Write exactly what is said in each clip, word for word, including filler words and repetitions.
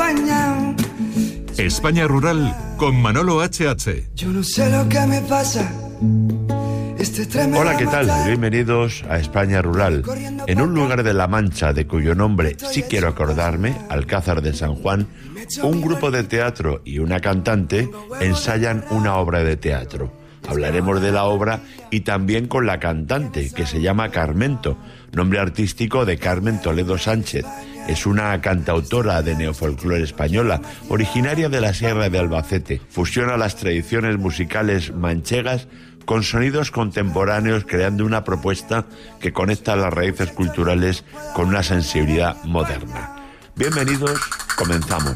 acompañado. España Rural con Manolo H H. Yo no sé lo que me pasa. Este tren me Hola, va a ¿qué tal? matar. Bienvenidos a España Rural. En un lugar de La Mancha, de cuyo nombre sí quiero acordarme, Alcázar de San Juan, un grupo de teatro y una cantante ensayan una obra de teatro. Hablaremos de la obra y también con la cantante, que se llama Carmento, nombre artístico de Carmen Toledo Sánchez. Es una cantautora de neofolclore española, originaria de la Sierra de Albacete. Fusiona las tradiciones musicales manchegas con sonidos contemporáneos, creando una propuesta que conecta las raíces culturales con una sensibilidad moderna. Bienvenidos, comenzamos.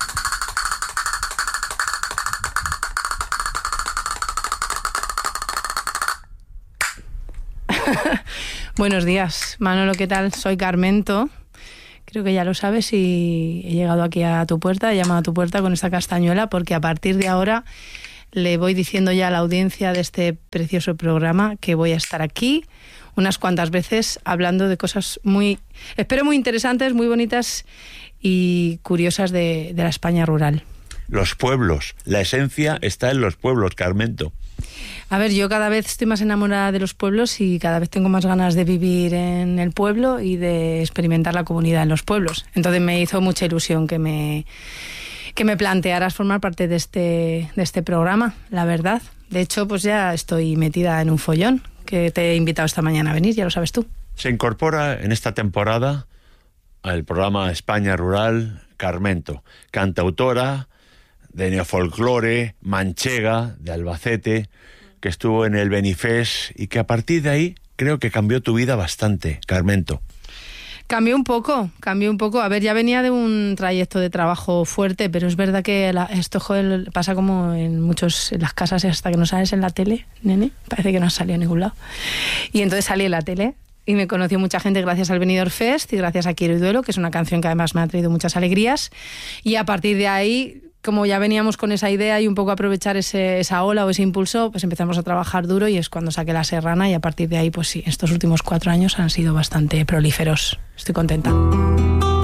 Buenos días, Manolo, ¿qué tal? Soy Carmento. Creo que ya lo sabes y he llegado aquí a tu puerta, he llamado a tu puerta con esta castañuela porque a partir de ahora le voy diciendo ya a la audiencia de este precioso programa que voy a estar aquí unas cuantas veces hablando de cosas muy, espero muy interesantes, muy bonitas y curiosas de, de la España rural. Los pueblos, la esencia está en los pueblos, Carmento. A ver, yo cada vez estoy más enamorada de los pueblos y cada vez tengo más ganas de vivir en el pueblo y de experimentar la comunidad en los pueblos. Entonces me hizo mucha ilusión que me, que me plantearas formar parte de este, de este programa, la verdad. De hecho, pues ya estoy metida en un follón que te he invitado esta mañana a venir, ya lo sabes tú. Se incorpora en esta temporada al programa España Rural Carmento, cantautora de neofolclore, manchega, de Albacete, que estuvo en el Benifés y que a partir de ahí creo que cambió tu vida bastante, Carmento. Cambió un poco, cambió un poco. A ver, ya venía de un trayecto de trabajo fuerte, pero es verdad que la, esto joder, pasa como en muchos, en las casas hasta que no sales en la tele, nene, parece que no has salido a ningún lado. Y entonces salí en la tele y me conoció mucha gente gracias al Benidorm Fest y gracias a Quiero y Duelo, que es una canción que además me ha traído muchas alegrías. Y a partir de ahí, como ya veníamos con esa idea y un poco aprovechar ese, esa ola o ese impulso, pues empezamos a trabajar duro y es cuando saqué La Serrana y a partir de ahí, pues sí, estos últimos cuatro años han sido bastante prolíferos. Estoy contenta.